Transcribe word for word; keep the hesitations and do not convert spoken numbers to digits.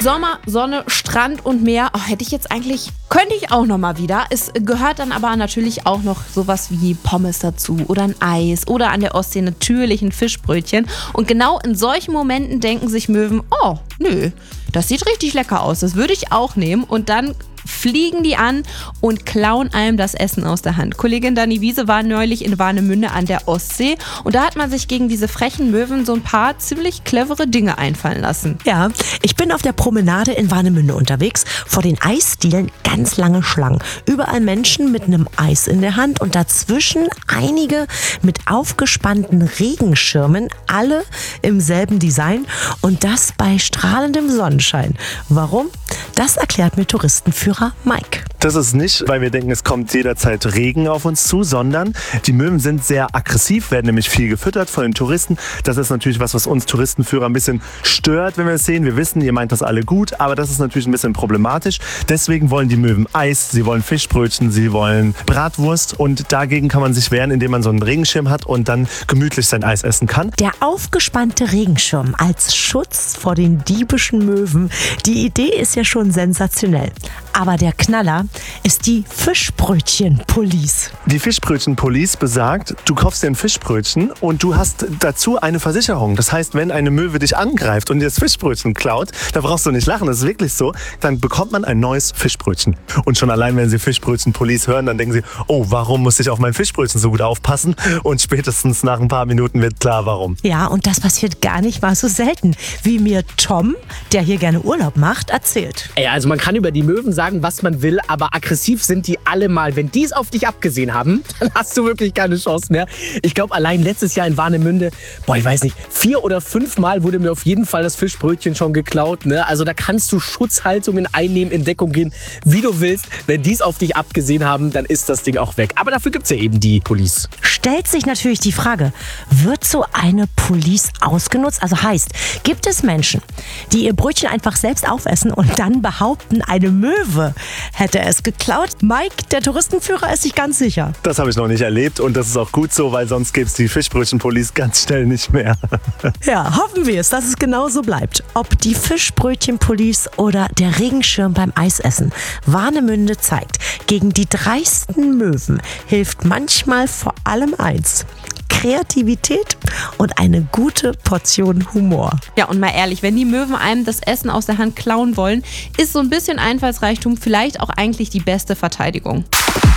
Sommer, Sonne, Strand und Meer. Oh, hätte ich jetzt eigentlich, könnte ich auch noch mal wieder. Es gehört dann aber natürlich auch noch sowas wie Pommes dazu oder ein Eis oder an der Ostsee natürlich ein Fischbrötchen. Und genau in solchen Momenten denken sich Möwen, oh, nö, das sieht richtig lecker aus, das würde ich auch nehmen. Und dann fliegen die an und klauen einem das Essen aus der Hand. Kollegin Dani Wiese war neulich in Warnemünde an der Ostsee und da hat man sich gegen diese frechen Möwen so ein paar ziemlich clevere Dinge einfallen lassen. Ja, ich bin auf der Promenade in Warnemünde unterwegs. Vor den Eisdielen ganz lange Schlangen. Überall Menschen mit einem Eis in der Hand und dazwischen einige mit aufgespannten Regenschirmen, alle im selben Design und das bei strahlendem Sonnenschein. Warum? Das erklärt mir Touristenführer Mike. Das ist nicht, weil wir denken, es kommt jederzeit Regen auf uns zu, sondern die Möwen sind sehr aggressiv, werden nämlich viel gefüttert von den Touristen. Das ist natürlich was, was uns Touristenführer ein bisschen stört, wenn wir es sehen. Wir wissen, ihr meint das alle gut, aber das ist natürlich ein bisschen problematisch. Deswegen wollen die Möwen Eis, sie wollen Fischbrötchen, sie wollen Bratwurst und dagegen kann man sich wehren, indem man so einen Regenschirm hat und dann gemütlich sein Eis essen kann. Der aufgespannte Regenschirm als Schutz vor den diebischen Möwen. Die Idee ist ja schon sensationell. Aber der Knaller ist die Fischbrötchen-Police. Die Fischbrötchen-Police besagt, du kaufst dir ein Fischbrötchen und du hast dazu eine Versicherung. Das heißt, wenn eine Möwe dich angreift und dir das Fischbrötchen klaut, da brauchst du nicht lachen, das ist wirklich so, dann bekommt man ein neues Fischbrötchen. Und schon allein, wenn sie Fischbrötchen-Police hören, dann denken sie, oh, warum muss ich auf mein Fischbrötchen so gut aufpassen? Und spätestens nach ein paar Minuten wird klar, warum. Ja, und das passiert gar nicht mal so selten, wie mir Tom, der hier gerne Urlaub macht, erzählt. Ja, also man kann über die Möwen sagen, was man will, aber aggressiv sind die alle mal. Wenn die es auf dich abgesehen haben, dann hast du wirklich keine Chance mehr. Ich glaube, allein letztes Jahr in Warnemünde, boah, ich weiß nicht, vier oder fünf Mal wurde mir auf jeden Fall das Fischbrötchen schon geklaut. Ne? Also da kannst du Schutzhaltungen einnehmen, in Deckung gehen, wie du willst. Wenn die es auf dich abgesehen haben, dann ist das Ding auch weg. Aber dafür gibt es ja eben die Police. Stellt sich natürlich die Frage, wird so eine Police ausgenutzt? Also heißt, gibt es Menschen, die ihr Brötchen einfach selbst aufessen und dann behaupten, eine Möwe hätte es geklaut? Mike, der Touristenführer, ist sich ganz sicher. Das habe ich noch nicht erlebt und das ist auch gut so, weil sonst gäbe es die Fischbrötchen-Police ganz schnell nicht mehr. Ja, hoffen wir es, dass es genau so bleibt. Ob die Fischbrötchen-Police oder der Regenschirm beim Eisessen. Warnemünde zeigt, gegen die dreisten Möwen hilft manchmal vor allem eins: Kreativität und eine gute Portion Humor. Ja, und mal ehrlich, wenn die Möwen einem das Essen aus der Hand klauen wollen, ist so ein bisschen Einfallsreichtum vielleicht auch eigentlich die beste Verteidigung.